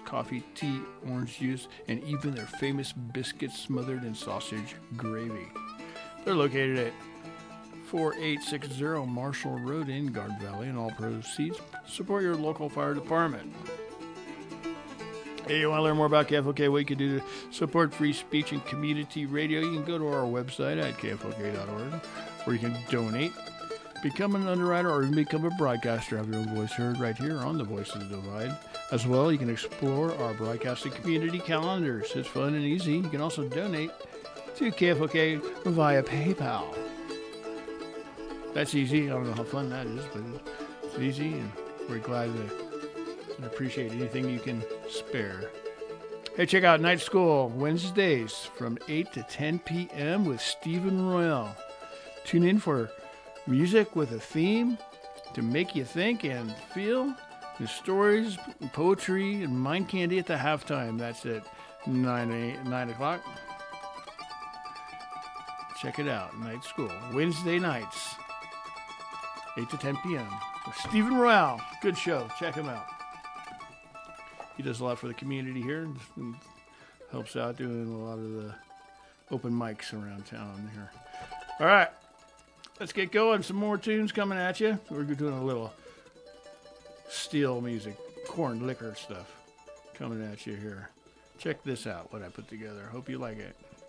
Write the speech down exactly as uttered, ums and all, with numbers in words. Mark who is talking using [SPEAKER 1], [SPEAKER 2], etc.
[SPEAKER 1] coffee, tea, orange juice, and even their famous biscuits smothered in sausage gravy. They're located at forty-eight sixty Marshall Road in Garden Valley, and all proceeds support your local fire department. Hey, you want to learn more about K F L K, what you can do to support free speech and community radio? You can go to our website at K F L K dot org, where you can donate, become an underwriter, or even become a broadcaster. Have your own voice heard right here on the Voice of the Divide. As well, you can explore our broadcasting community calendars. It's fun and easy. You can also donate to K F L K via PayPal. That's easy. I don't know how fun that is, but it's easy, and we're glad to and appreciate anything you can spare. Hey, check out Night School Wednesdays from eight to ten p.m. with Stephen Royal. Tune in for music with a theme to make you think and feel. The stories, poetry, and mind candy at the halftime. That's at nine, eight, nine o'clock. Check it out. Night School Wednesday nights, eight to ten p.m. with Stephen Royal. Good show. Check him out. He does a lot for the community here and helps out doing a lot of the open mics around town here. All right, let's get going. Some more tunes coming at you. We're doing a little steel music, corn liquor stuff coming at you here. Check this out, what I put together. Hope you like it.